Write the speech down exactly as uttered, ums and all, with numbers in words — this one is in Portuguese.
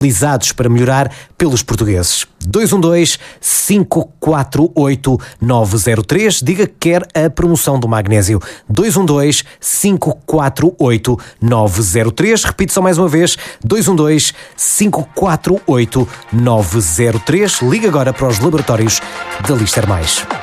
utilizados para melhorar pelos portugueses. dois um dois, cinco quatro oito, nove zero três. Diga que quer a promoção do magnésio. dois um dois, cinco quatro oito, nove zero três. Repito só mais uma vez. dois um dois, cinco quatro oito, nove zero três. Liga agora para os laboratórios da Lister Mais.